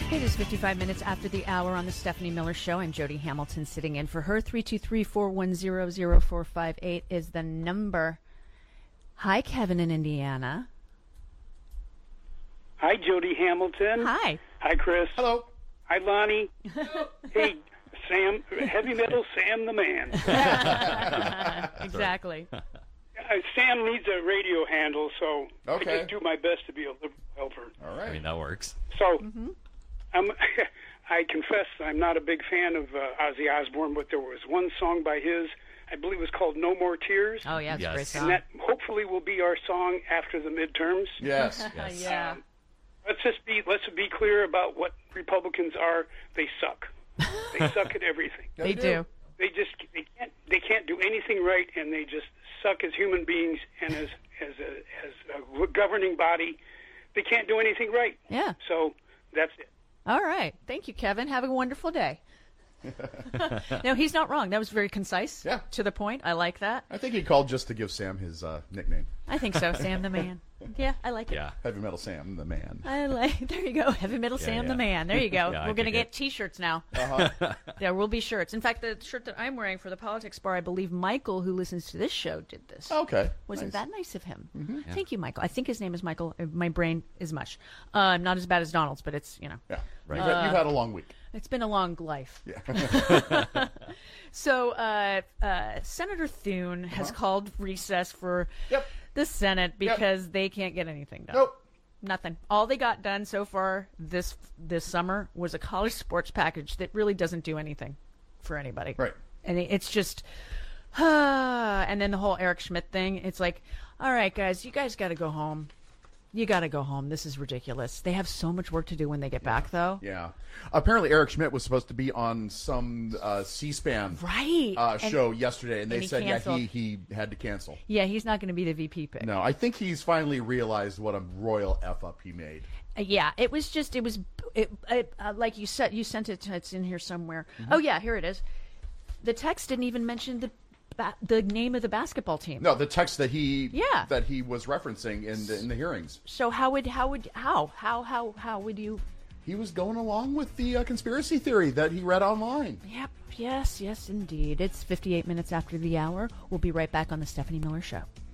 It is 55 minutes after the hour on the Stephanie Miller Show. I'm Jody Hamilton sitting in for her. 323-410-0458 is the number. Hi, Kevin in Indiana. Hi, Jody Hamilton. Hi. Hi, Chris. Hello. Hi, Lonnie. Hey, Sam, heavy metal Sam the man. Exactly. Sam needs a radio handle, so Okay. I just do my best to be a liberal helper. All right. I mean, that works. So, I confess I'm not a big fan of Ozzy Osbourne, but there was one song by his, I believe it was called No More Tears. Oh, yeah, it's a great Yes. song. And that hopefully will be our song after the midterms. Yes. Yes. Yeah. Let's be clear about what Republicans are. They suck. They suck at everything. They do. They can't do anything right, and they just suck as human beings and as a governing body. They can't do anything right. Yeah. So that's it. All right. Thank you, Kevin. Have a wonderful day. No, he's not wrong. That was very concise. Yeah. To the point. I like that. I think he called just to give Sam his nickname. I think so. Sam the man. Yeah, I like it. Yeah. Heavy Metal Sam, the man. I like. There you go. Heavy Metal Sam the yeah. man. There you go. Yeah, I We're gonna dig get it. T-shirts now. Uh-huh. There will be shirts. In fact, the shirt that I'm wearing for the Politics Bar, I believe Michael, who listens to this show, did this. Okay. Wasn't Nice. that nice of him? Thank you, Michael. I think his name is Michael. My brain is mush. Not as bad as Donald's, but it's Yeah. Right. You've had a long week. it's been a long life. Yeah. So Senator Thune has called recess for Yep. the Senate because they can't get anything done. Nope. Nothing. All they got done so far this summer was a college sports package that really doesn't do anything for anybody. Right. And it's just, and then the whole Eric Schmidt thing. It's like, all right, guys, you guys got to go home. You got to go home. This is ridiculous. They have so much work to do when they get back, though. Yeah. Apparently, Eric Schmidt was supposed to be on some C-SPAN Right. show yesterday, and they he said canceled. he had to cancel. Yeah, he's not going to be the VP pick. No, I think he's finally realized what a royal F-up he made. Yeah, it was like you said, you sent it. It's in here somewhere. Oh yeah, here it is. The text didn't even mention the name of the basketball team. No, the text that he was referencing in the hearings. So how would you? He was going along with the conspiracy theory that he read online. Yep. Yes, indeed. It's 58 minutes after the hour. We'll be right back on the Stephanie Miller Show.